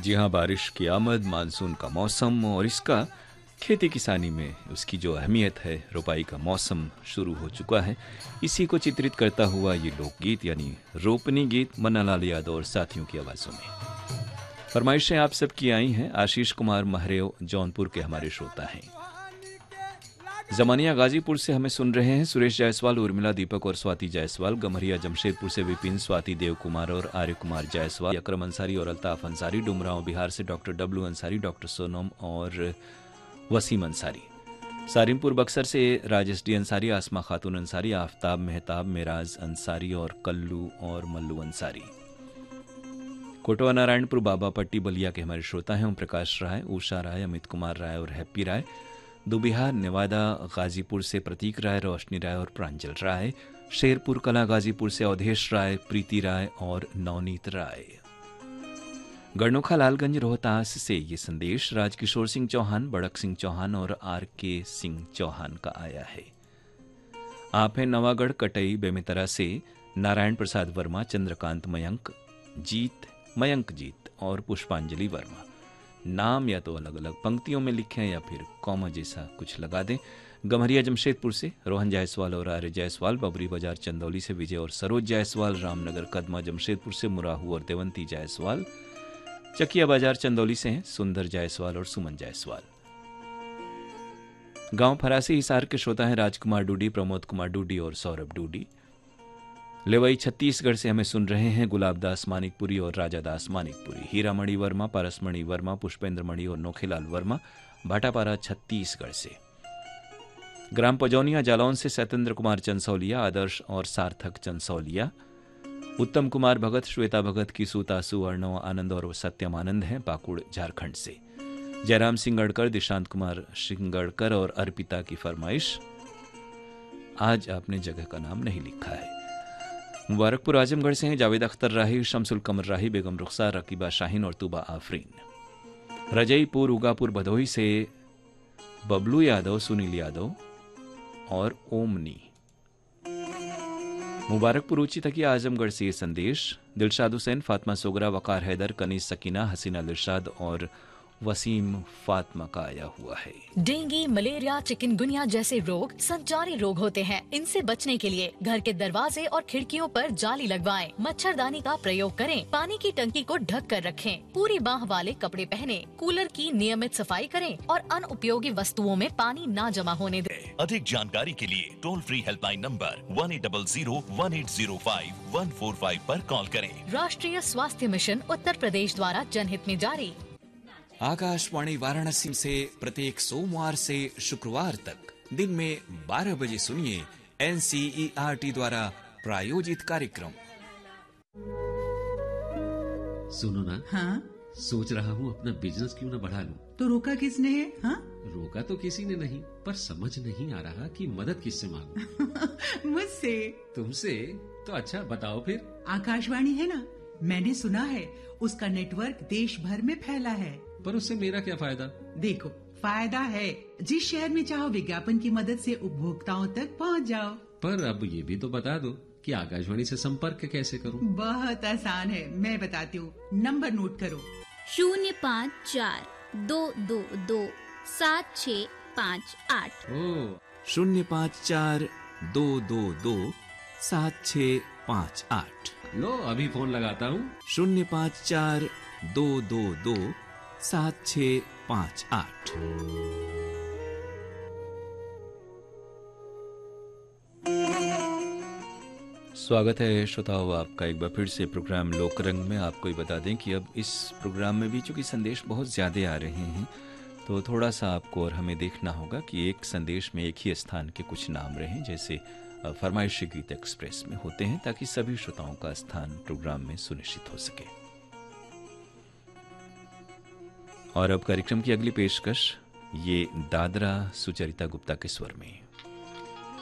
जी हाँ, बारिश की आमद, मानसून का मौसम और इसका खेती किसानी में उसकी जो अहमियत है, रोपाई का मौसम शुरू हो चुका है। इसी को चित्रित करता हुआ ये लोकगीत यानी रोपनी गीत मन्नालाल यादव और साथियों की आवाज़ों में। फरमाइशें आप सबकी आई हैं। आशीष कुमार महरेव जौनपुर के हमारे श्रोता हैं। जमानिया गाजीपुर से हमें सुन रहे हैं सुरेश जायसवाल, उर्मिला, दीपक और स्वाति जायसवाल। गमरिया जमशेदपुर से विपिन, स्वाति, देव कुमार और आर्य कुमार जायसवाल। अकरम अंसारी और अल्ताफ अंसारी। डुमरांव बिहार से doctor W Ansari, doctor Sonam और वसीम अंसारी। सारिमपुर बक्सर से राजेश डी अंसारी, आसमा खातून अंसारी, आफ्ताब मेहताब, मेराज अंसारी और कल्लू और मल्लू अंसारी। कोटवा नारायणपुर बाबा पट्टी बलिया के हमारे श्रोता हैं ओम प्रकाश राय, उषा राय, अमित कुमार राय और हैप्पी राय। दुबिहार नेवादा गाजीपुर से प्रतीक राय, रोशनी राय और प्रांजल राय। शेरपुर कला गाजीपुर से अवधेश राय, प्रीति राय और नवनीत राय। गढ़नोखा लालगंज रोहतास से ये संदेश राजकिशोर सिंह चौहान, बड़क सिंह चौहान और आर के सिंह चौहान का आया है। आप हैं नवागढ़ कटई बेमेतरा से नारायण प्रसाद वर्मा, चंद्रकांत मयंक जीत और पुष्पांजलि वर्मा। नाम या तो अलग अलग पंक्तियों में लिखें या फिर कॉमा जैसा कुछ लगा दें। गम्हरिया जमशेदपुर से रोहन जायसवाल और आर्य जायसवाल। बबरी बाजार चंदौली से विजय और सरोज जायसवाल। रामनगर कदमा जमशेदपुर से मुराहू और देवंती जायसवाल। चकिया बाजार चंदौली से हैं सुंदर जायसवाल और सुमन जायसवाल। गांव फरासी हिसार के श्रोता हैं राजकुमार डूडी, प्रमोद कुमार डूडी और सौरभ डूडी। लेवई छत्तीसगढ़ से हमें सुन रहे हैं गुलाब दास मानिकपुरी और राजा दास मानिकपुरी। हीरामणि वर्मा, पारसमणि वर्मा, पुष्पेंद्र मणि और नोखेलाल वर्मा भाटापारा छत्तीसगढ़ से। ग्राम पजौनिया जालौन से सत्येंद्र कुमार चंसौलिया, आदर्श और सार्थक चंसौलिया। उत्तम कुमार भगत, श्वेता भगत, किसू तासु, अर्णव आनंद और सत्यम आनंद हैं पाकुड़ झारखंड से। जयराम सिंगड़कर, दिशांत कुमार सिंगड़कर और अर्पिता की फरमाइश। आज आपने जगह का नाम नहीं लिखा है। मुबारकपुर आजमगढ़ से हैं जावेद अख्तर राही, शमसुल कमर राही, बेगम रुखसार, रकीबा शाहीन और तुबा आफरीन। रजईपुर उगापुर भदोही से बबलू यादव, सुनील यादव और ओमनी। मुबारकपुर ऊंची तकिया आजमगढ़ से ये संदेश दिलशाद हुसैन, फातिमा सोगरा, वकार हैदर, कनीज सकीना, हसीना दिलशाद और वसीम फातिमा का आया हुआ है। डेंगू, मलेरिया, चिकनगुनिया जैसे रोग संचारी रोग होते हैं। इनसे बचने के लिए घर के दरवाजे और खिड़कियों पर जाली लगवाएं, मच्छरदानी का प्रयोग करें, पानी की टंकी को ढक कर रखें, पूरी बाह वाले कपड़े पहने, कूलर की नियमित सफाई करें और अनुपयोगी वस्तुओं में पानी न जमा होने दें। अधिक जानकारी के लिए टोल फ्री हेल्पलाइन नंबर 1800-1805-145 पर कॉल करें। राष्ट्रीय स्वास्थ्य मिशन उत्तर प्रदेश द्वारा जनहित में जारी। आकाशवाणी वाराणसी से प्रत्येक सोमवार से शुक्रवार तक दिन में 12 बजे सुनिए NCERT द्वारा प्रायोजित कार्यक्रम। सुनो ना, हाँ? सोच रहा हूँ अपना बिजनेस क्यों ना बढ़ा लूं। तो रोका किसने है? हाँ? रोका तो किसी ने नहीं, पर समझ नहीं आ रहा कि मदद किससे मांगूं। मुझसे। तुमसे? तो अच्छा बताओ फिर। आकाशवाणी है ना, मैंने सुना है उसका नेटवर्क देश भर में फैला है। पर उससे मेरा क्या फायदा? देखो, फायदा है। जिस शहर में चाहो विज्ञापन की मदद से उपभोक्ताओं तक पहुंच जाओ। पर अब ये भी तो बता दो कि आकाशवाणी से संपर्क कैसे करूं? बहुत आसान है, मैं बताती हूँ। नंबर नोट करो। 054-222-7658। 054-222-7658। लो अभी फोन लगाता हूँ। 054-222-7658। स्वागत है श्रोताओं आपका एक बार फिर से प्रोग्राम लोकरंग में। आपको ही बता दें कि अब इस प्रोग्राम में भी चूंकि संदेश बहुत ज़्यादा आ रहे हैं तो थोड़ा सा आपको और हमें देखना होगा कि एक संदेश में एक ही स्थान के कुछ नाम रहें, जैसे फरमाइशी गीत एक्सप्रेस में होते हैं, ताकि सभी श्रोताओं का स्थान प्रोग्राम में सुनिश्चित हो सके। और अब कार्यक्रम की अगली पेशकश ये दादरा सुचरिता गुप्ता के स्वर में।